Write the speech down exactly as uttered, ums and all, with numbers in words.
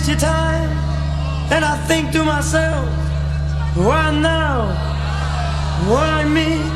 your time, and I think to myself, why now? Why me?